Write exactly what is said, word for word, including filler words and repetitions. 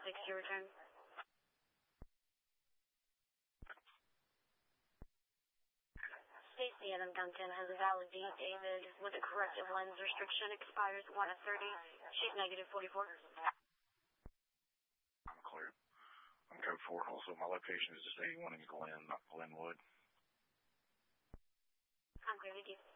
six to return. Stacy Adam Duncan has a valid D. David with a corrective lens restriction expires one of thirty. She's negative forty-four. I'm clear. I'm code four. Also, my location is just eighty-one in Glen, not Glenwood. I'm clear, thank you.